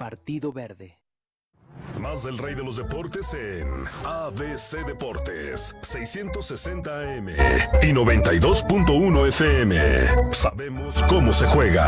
Partido Verde. Más del rey de los deportes en ABC Deportes, 660 AM y 92.1 FM. Sabemos cómo se juega.